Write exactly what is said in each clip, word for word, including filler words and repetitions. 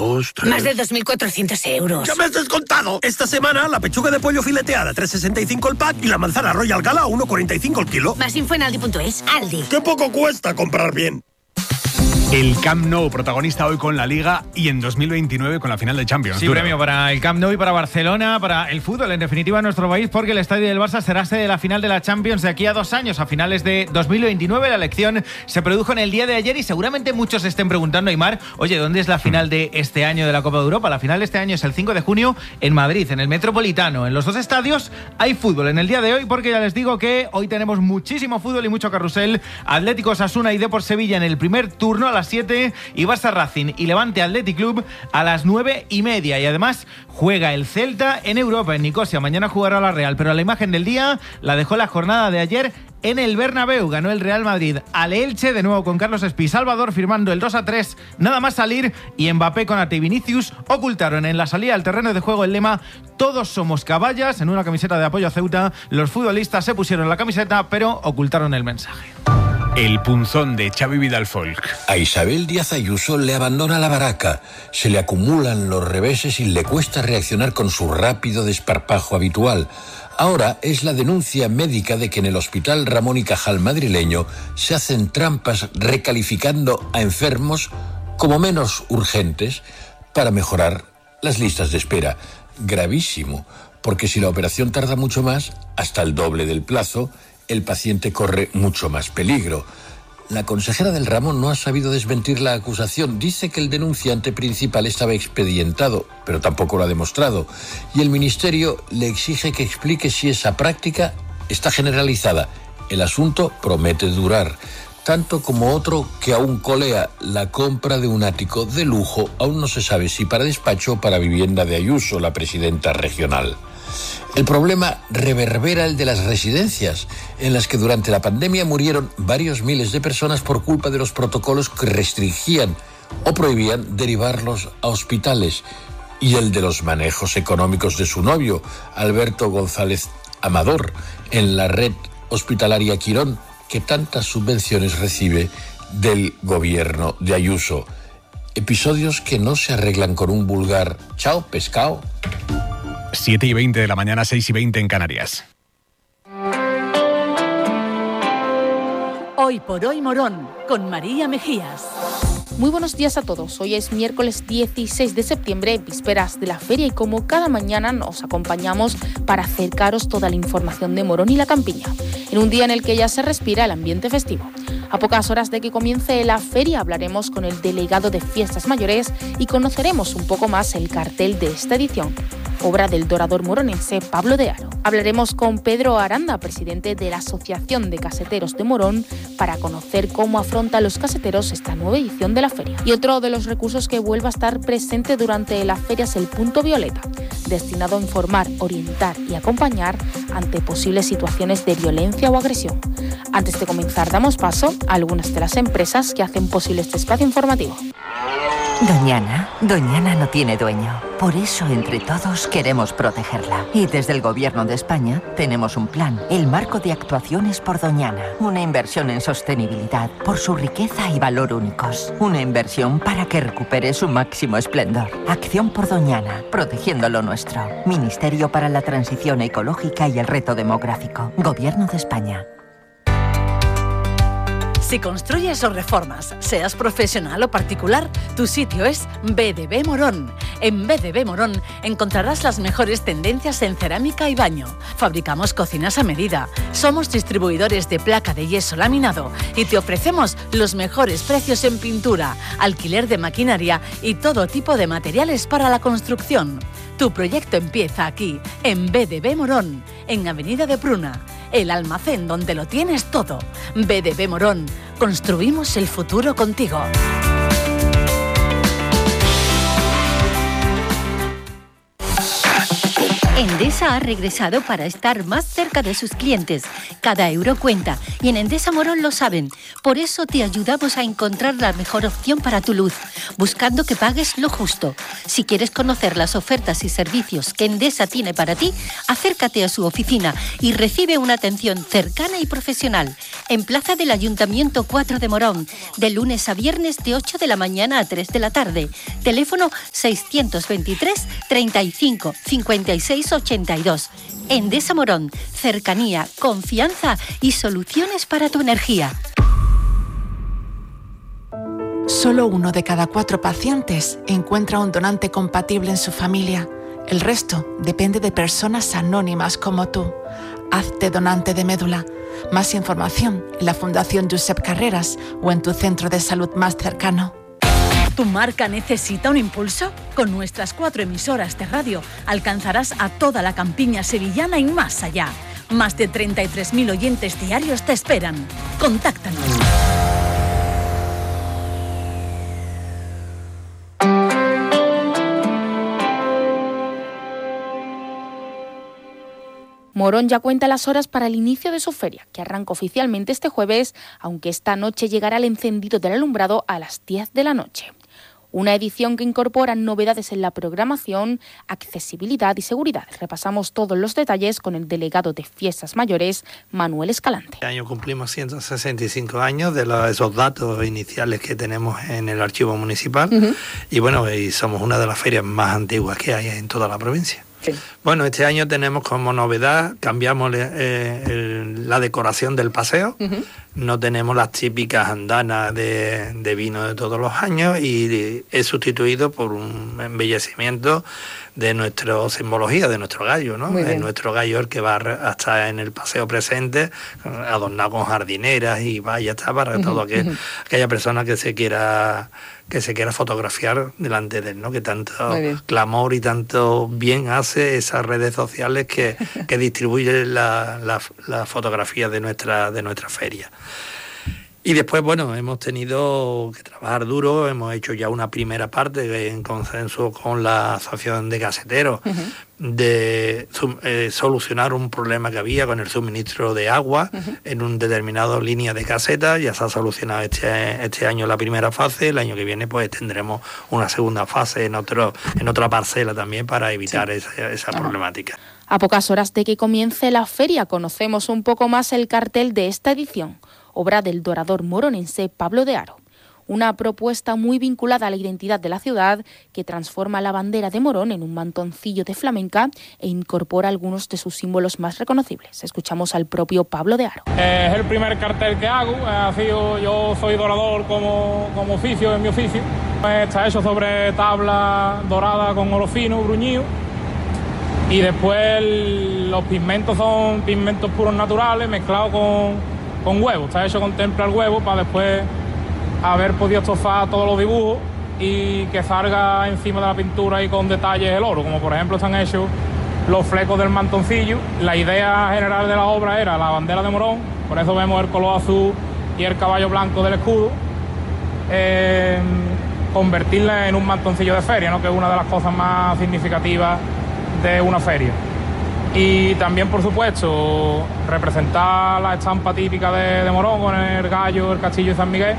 dos, tres... Más de dos mil cuatrocientos euros. ¡Ya me has descontado! Esta semana la pechuga de pollo fileteada tres sesenta y cinco el pack y la manzana Royal Gala uno cuarenta y cinco el kilo. Más info en aldi punto es. Aldi. ¡Qué poco cuesta comprar bien! El Camp Nou, protagonista hoy con la Liga y en dos mil veintinueve con la final de Champions. Sí, Duro. premio para el Camp Nou y para Barcelona, para el fútbol, en definitiva, en nuestro país, porque el estadio del Barça será sede de la final de la Champions de aquí a dos años, a finales de dos mil veintinueve. La elección se produjo en el día de ayer y seguramente muchos estén preguntando, Aimar, oye, ¿dónde es la final de este año de la Copa de Europa? La final de este año es el cinco de junio en Madrid, en el Metropolitano. En los dos estadios hay fútbol en el día de hoy, porque ya les digo que hoy tenemos muchísimo fútbol y mucho carrusel. Atlético Osasuna y Depor Sevilla en el primer turno a las siete y Barça Racing y Levante Athletic Club a las nueve y media. Y además juega el Celta en Europa, en Nicosia. Mañana jugará la Real, pero la imagen del día la dejó la jornada de ayer en el Bernabéu. Ganó el Real Madrid al Elche, de nuevo con Carlos Espí Salvador firmando el dos a tres nada más salir, y Mbappé, Konaté y Vinicius ocultaron en la salida al terreno de juego el lema "Todos somos caballas". En una camiseta de apoyo a Ceuta, los futbolistas se pusieron la camiseta pero ocultaron el mensaje. El punzón de Xavi Vidal Folk. A Isabel Díaz Ayuso le abandona la baraca, se le acumulan los reveses y le cuesta reaccionar con su rápido desparpajo habitual. Ahora es la denuncia médica de que en el Hospital Ramón y Cajal madrileño se hacen trampas recalificando a enfermos como menos urgentes para mejorar las listas de espera. Gravísimo, porque si la operación tarda mucho más, hasta el doble del plazo, el paciente corre mucho más peligro. La consejera del Ramón no ha sabido desmentir la acusación. Dice que el denunciante principal estaba expedientado, pero tampoco lo ha demostrado. Y el ministerio le exige que explique si esa práctica está generalizada. El asunto promete durar. Tanto como otro que aún colea, la compra de un ático de lujo. Aún no se sabe si para despacho o para vivienda de Ayuso, la presidenta regional. El problema reverbera el de las residencias, en las que durante la pandemia murieron varios miles de personas por culpa de los protocolos que restringían o prohibían derivarlos a hospitales, y el de los manejos económicos de su novio, Alberto González Amador, en la red hospitalaria Quirón, que tantas subvenciones recibe del gobierno de Ayuso. Episodios que no se arreglan con un vulgar "chao, pescado". siete y veinte de la mañana, seis y veinte en Canarias. Hoy por hoy Morón, con María Mejías. Muy buenos días a todos. Hoy es miércoles dieciséis de septiembre, vísperas de la feria, y como cada mañana nos acompañamos para acercaros toda la información de Morón y la Campiña, en un día en el que ya se respira el ambiente festivo. A pocas horas de que comience la feria hablaremos con el delegado de Fiestas Mayores y conoceremos un poco más el cartel de esta edición, obra del dorador moronense Pablo de Haro. Hablaremos con Pedro Aranda, presidente de la Asociación de Caseteros de Morón, para conocer cómo afrontan los caseteros esta nueva edición de la feria. Y otro de los recursos que vuelve a estar presente durante la feria es el Punto Violeta, destinado a informar, orientar y acompañar ante posibles situaciones de violencia o agresión. Antes de comenzar, damos paso a algunas de las empresas que hacen posible este espacio informativo. Doñana, Doñana no tiene dueño. Por eso, entre todos, queremos protegerla. Y desde el Gobierno de España tenemos un plan, el Marco de Actuaciones por Doñana. Una inversión en sostenibilidad por su riqueza y valor únicos. Una inversión para que recupere su máximo esplendor. Acción por Doñana, protegiendo lo nuestro. Ministerio para la Transición Ecológica y el Reto Demográfico. Gobierno de España. Si construyes o reformas, seas profesional o particular, tu sitio es B D B Morón. En B D B Morón encontrarás las mejores tendencias en cerámica y baño. Fabricamos cocinas a medida. Somos distribuidores de placa de yeso laminado y te ofrecemos los mejores precios en pintura, alquiler de maquinaria y todo tipo de materiales para la construcción. Tu proyecto empieza aquí, en B D B Morón, en Avenida de Pruna, el almacén donde lo tienes todo. B D B Morón, construimos el futuro contigo. Endesa ha regresado para estar más cerca de sus clientes. Cada euro cuenta y en Endesa Morón lo saben. Por eso te ayudamos a encontrar la mejor opción para tu luz, buscando que pagues lo justo. Si quieres conocer las ofertas y servicios que Endesa tiene para ti, acércate a su oficina y recibe una atención cercana y profesional. En Plaza del Ayuntamiento cuatro de Morón, de lunes a viernes de ocho de la mañana a tres de la tarde. Teléfono seiscientos veintitrés, treinta y cinco, cincuenta y seis, ochenta y dos. Endesa Morón, cercanía, confianza y soluciones para tu energía. Solo uno de cada cuatro pacientes encuentra un donante compatible en su familia. El resto depende de personas anónimas como tú. Hazte donante de médula. Más información en la Fundación Josep Carreras o en tu centro de salud más cercano. ¿Tu marca necesita un impulso? Con nuestras cuatro emisoras de radio alcanzarás a toda la campiña sevillana y más allá. Más de treinta y tres mil oyentes diarios te esperan. Contáctanos. Morón ya cuenta las horas para el inicio de su feria, que arranca oficialmente este jueves, aunque esta noche llegará el encendido del alumbrado a las diez de la noche. Una edición que incorpora novedades en la programación, accesibilidad y seguridad. Repasamos todos los detalles con el delegado de Fiestas Mayores, Manuel Escalante. Este año cumplimos ciento sesenta y cinco años de los, esos datos iniciales que tenemos en el archivo municipal. Uh-huh. Y bueno, y somos una de las ferias más antiguas que hay en toda la provincia. Sí. Bueno, este año tenemos como novedad, cambiamos eh, el, la decoración del paseo. Uh-huh. No tenemos las típicas andanas de, de vino de todos los años y es sustituido por un embellecimiento de nuestra simbología, de nuestro gallo, ¿no? Es nuestro gallo el que va hasta en el paseo presente, adornado con jardineras y vaya, está para uh-huh, todo aquel, uh-huh. aquella persona que se quiera que se quiera fotografiar delante de él, ¿no? Que tanto clamor y tanto bien hace esas redes sociales que, que distribuyen la, la, la fotografía de nuestra, de nuestra feria. Y después, bueno, hemos tenido que trabajar duro, hemos hecho ya una primera parte en consenso con la Asociación de Caseteros, uh-huh. de eh, solucionar un problema que había con el suministro de agua uh-huh. en un determinado línea de casetas. Ya se ha solucionado este, este año la primera fase, el año que viene pues tendremos una segunda fase en, otro, en otra parcela también para evitar sí. esa, esa uh-huh. problemática. A pocas horas de que comience la feria, conocemos un poco más el cartel de esta edición, obra del dorador moronense Pablo de Haro. Una propuesta muy vinculada a la identidad de la ciudad que transforma la bandera de Morón en un mantoncillo de flamenca e incorpora algunos de sus símbolos más reconocibles. Escuchamos al propio Pablo de Haro. Eh, es el primer cartel que hago. Ha sido, yo soy dorador como, como oficio, en mi oficio. Está hecho sobre tabla dorada con oro fino, bruñido. Y después el, los pigmentos son pigmentos puros naturales mezclados con, con huevo. Está hecho con templa al huevo para después haber podido estofar todos los dibujos y que salga encima de la pintura y con detalles el oro. Como por ejemplo están hechos los flecos del mantoncillo. La idea general de la obra era la bandera de Morón, por eso vemos el color azul y el caballo blanco del escudo. Eh, convertirla en un mantoncillo de feria, ¿no? Que es una de las cosas más significativas de una feria. Y también, por supuesto, representar la estampa típica de, de Morón con el gallo, el castillo de San Miguel.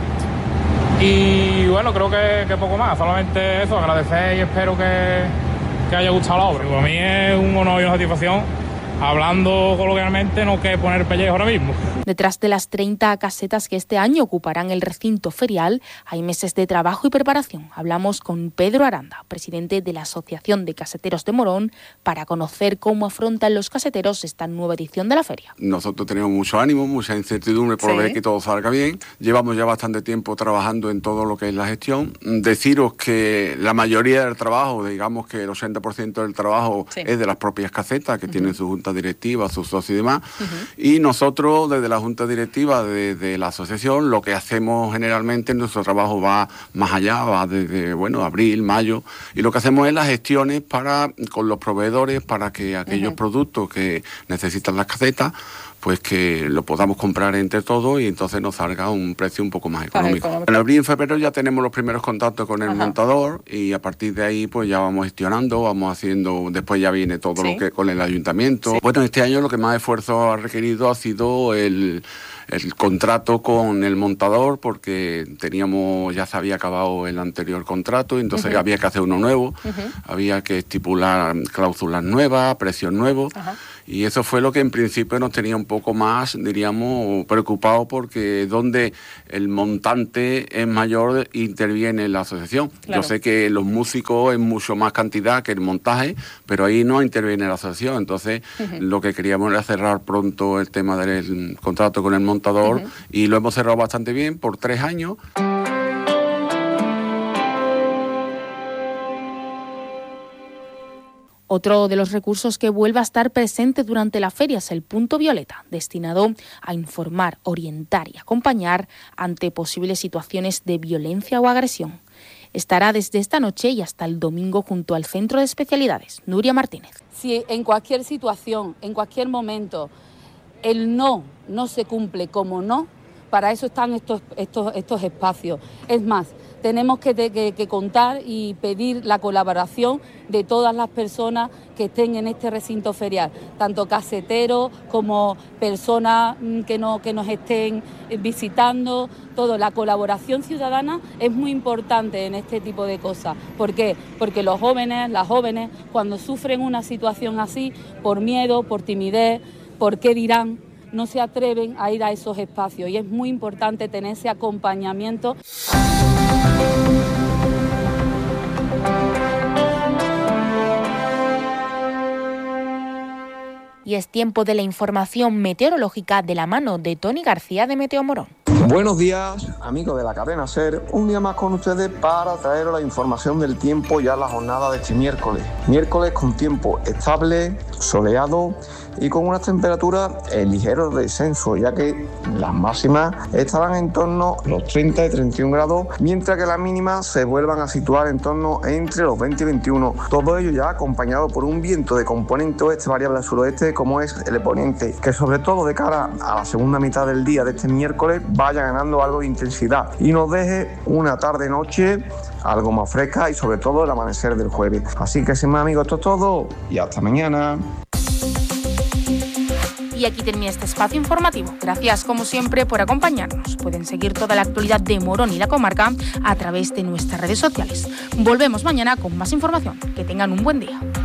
Y bueno, creo que, que poco más, solamente eso, agradecer y espero que, que haya gustado la obra. Para mí es un honor y una satisfacción, hablando coloquialmente, no que poner pellejo ahora mismo. Detrás de las treinta casetas que este año ocuparán el recinto ferial, hay meses de trabajo y preparación. Hablamos con Pedro Aranda, presidente de la Asociación de Caseteros de Morón, para conocer cómo afrontan los caseteros esta nueva edición de la feria. Nosotros tenemos mucho ánimo, mucha incertidumbre por sí. ver que todo salga bien. Llevamos ya bastante tiempo trabajando en todo lo que es la gestión. Deciros que la mayoría del trabajo, digamos que el ochenta por ciento del trabajo sí. es de las propias casetas, que uh-huh. tienen su junta directiva, sus socios y demás. Uh-huh. Y nosotros, desde la junta directiva de, de la asociación, lo que hacemos generalmente, nuestro trabajo va más allá, va desde, bueno, abril, mayo, y lo que hacemos es las gestiones para, con los proveedores para que aquellos uh-huh. productos que necesitan las casetas, pues que lo podamos comprar entre todos y entonces nos salga un precio un poco más económico. En abril y en febrero ya tenemos los primeros contactos con el Ajá. montador y a partir de ahí pues ya vamos gestionando, vamos haciendo, después ya viene todo ¿Sí? lo que con el ayuntamiento. Sí. Bueno, este año lo que más esfuerzo ha requerido ha sido el, el contrato con el montador, porque teníamos, ya se había acabado el anterior contrato, entonces uh-huh. había que hacer uno nuevo, uh-huh. había que estipular cláusulas nuevas, precios nuevos. Uh-huh. Y eso fue lo que en principio nos tenía un poco más, diríamos, preocupados, porque donde el montante es mayor interviene la asociación. Claro. Yo sé que los músicos es mucho más cantidad que el montaje, pero ahí no interviene la asociación. Entonces, uh-huh. lo que queríamos era cerrar pronto el tema del contrato con el montador uh-huh. y lo hemos cerrado bastante bien por tres años. Otro de los recursos que vuelve a estar presente durante la feria es el punto violeta, destinado a informar, orientar y acompañar ante posibles situaciones de violencia o agresión. Estará desde esta noche y hasta el domingo junto al Centro de Especialidades. Nuria Martínez. Si en cualquier situación, en cualquier momento, el no no se cumple como no, para eso están estos, estos, estos espacios. Es más, tenemos que, que, que contar y pedir la colaboración de todas las personas que estén en este recinto ferial, tanto caseteros como personas que, no, que nos estén visitando. Todo, la colaboración ciudadana es muy importante en este tipo de cosas. ¿Por qué? Porque los jóvenes, las jóvenes, cuando sufren una situación así, por miedo, por timidez, por qué dirán, no se atreven a ir a esos espacios, y es muy importante tener ese acompañamiento. Y es tiempo de la información meteorológica de la mano de Tony García de Meteomorón. Buenos días, amigos de la cadena SER. Un día más con ustedes para traeros la información del tiempo ya en la jornada de este miércoles. Miércoles con tiempo estable, soleado y con unas temperaturas en ligero descenso, ya que las máximas estarán en torno a los treinta y treinta y un grados, mientras que las mínimas se vuelvan a situar en torno entre los veinte y veintiuno. Todo ello ya acompañado por un viento de componente oeste variable al suroeste, como es el poniente, que sobre todo de cara a la segunda mitad del día de este miércoles vaya ganando algo de intensidad y nos deje una tarde-noche algo más fresca y sobre todo el amanecer del jueves. Así que sin más, amigos, esto es todo y hasta mañana. Y aquí termina este espacio informativo. Gracias, como siempre, por acompañarnos. Pueden seguir toda la actualidad de Morón y la comarca a través de nuestras redes sociales. Volvemos mañana con más información. Que tengan un buen día.